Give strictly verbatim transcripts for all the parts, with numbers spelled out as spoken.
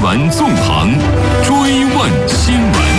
闻纵横，追问新闻。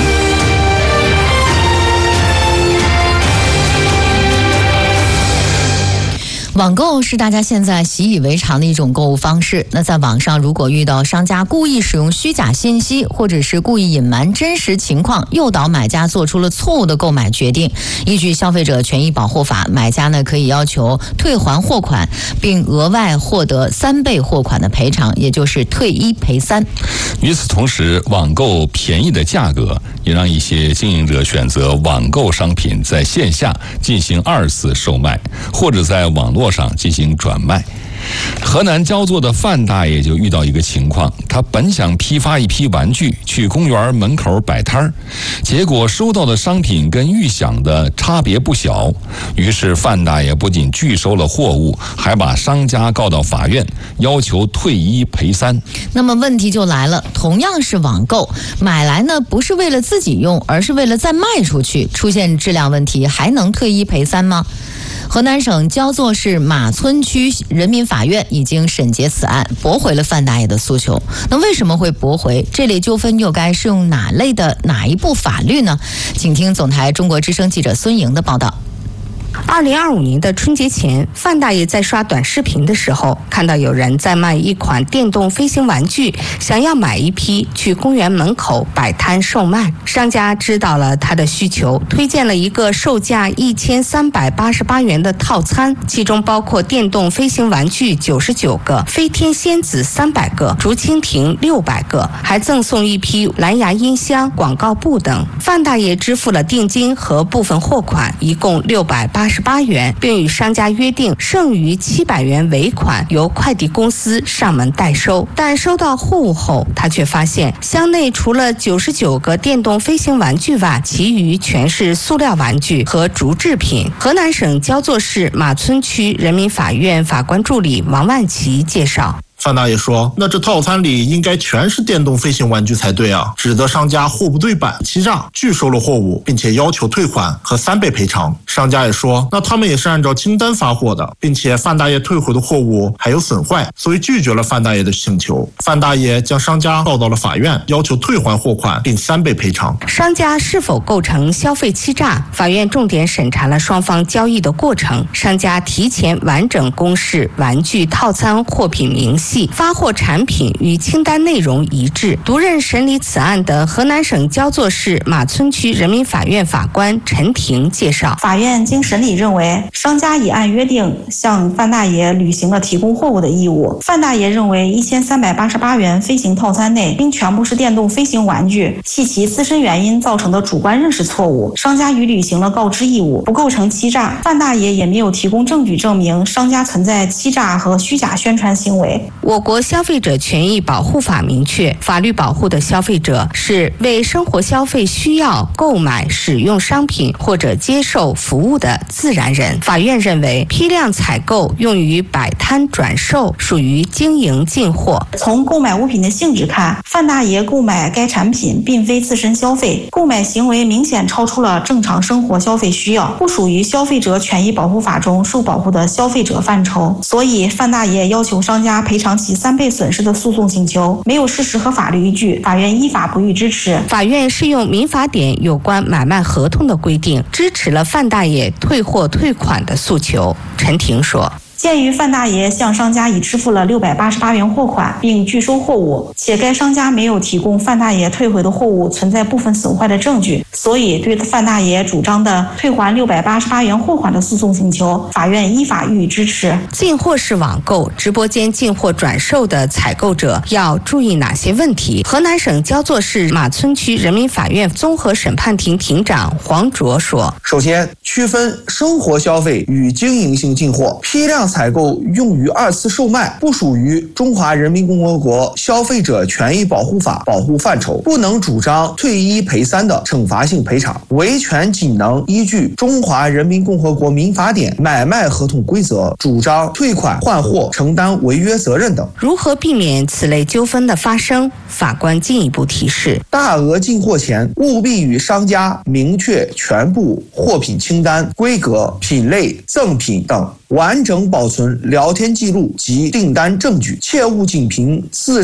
网购是大家现在习以为常的一种购物方式。那在网上，如果遇到商家故意使用虚假信息，或者是故意隐瞒真实情况，诱导买家做出了错误的购买决定，依据消费者权益保护法，买家呢可以要求退还货款，并额外获得三倍货款的赔偿，也就是退一赔三。 与此同时，网购便宜的价格也让一些经营者选择网购商品在线下进行二次售卖，或者在网络上进行转卖。河南焦作的范大爷就遇到一个情况，他本想批发一批玩具去公园门口摆摊儿，结果收到的商品跟预想的差别不小，于是范大爷不仅拒收了货物，还把商家告到法院，要求退一赔三。 那么问题就来了，同样是网购，买来呢不是为了自己用，而是为了再卖出去，出现质量问题还能退一赔三吗？河南省焦作市马村区人民法院已经审结此案，驳回了范大爷的诉求。那为什么会驳回？这类纠纷又该适用哪类的哪一部法律呢？请听总台中国之声记者孙莹的报道。 二零二五年的春节前，范大爷在刷短视频的时候，看到有人在卖一款电动飞行玩具，想要买一批去公园门口摆摊售卖。商家知道了他的需求，推荐了一个售价一千三百八十八元的套餐，其中包括电动飞行玩具九十九个、飞天仙子三百个、竹蜻蜓六百个，还赠送一批蓝牙音箱、广告布等。范大爷支付了定金和部分货款，一共六百八十八元，并与商家约定剩余七百元尾款由快递公司上门代收。但收到货物后，他却发现箱内除了九十九个电动飞行玩具外，其余全是塑料玩具和竹制品。河南省焦作市马村区人民法院法官助理王万奇介绍。 范大爷说，那这套餐里应该全是电动飞行玩具才对啊，指责商家货不对版、欺诈，拒收了货物，并且要求退款和三倍赔偿。商家也说，那他们也是按照清单发货的，并且范大爷退回的货物还有损坏，所以拒绝了范大爷的请求。范大爷将商家告到了法院，要求退还货款并三倍赔偿。 商家是否构成消费欺诈？法院重点审查了双方交易的过程，商家提前完整公示玩具套餐货品明细，发货产品与清单内容一致。独任审理此案的河南省焦作市马村区人民法院法官陈婷介绍， 法院经审理认为，商家已按约定向范大爷履行了提供货物的义务。范大爷认为一千三百八十八元飞行套餐内应全部是电动飞行玩具，系其自身原因造成的主观认识错误，商家已履行了告知义务，不构成欺诈。范大爷也没有提供证据证明商家存在欺诈和虚假宣传行为。 我国消费者权益保护法明确，法律保护的消费者是为生活消费需要购买、使用商品或者接受服务的自然人。法院认为，批量采购用于摆摊转售属于经营进货。 从购买物品的性质看，范大爷购买该产品并非自身消费，购买行为明显超出了正常生活消费需要，不属于消费者权益保护法中受保护的消费者范畴。所以，范大爷要求商家赔偿其三倍损失的诉讼请求没有事实和法律依据，法院依法不予支持。 法院适用民法典有关买卖合同的规定，支持了范大爷退货退款的诉求。陈婷说， 鉴于范大爷向商家已支付了六百八十八元货款并拒收货物，且该商家没有提供范大爷退回的货物存在部分损坏的证据，所以对范大爷主张的退还六百八十八元货款的诉讼请求，法院依法予以支持。 进货式网购、直播间进货转售的采购者要注意哪些问题？河南省焦作市马村区人民法院综合审判庭庭长黄卓说， 首先，区分生活消费与经营性进货，批量采购用于二次售卖，不属于中华人民共和国消费者权益保护法保护范畴，不能主张退一赔三的惩罚性赔偿，维权仅能依据中华人民共和国民法典买卖合同规则主张退款换货、承担违约责任等。 如何避免此类纠纷的发生？法官进一步提示， 大额进货前务必与商家明确全部货品清单、规格、品类、赠品等，完整保存聊天记录及订单证据，切勿仅凭自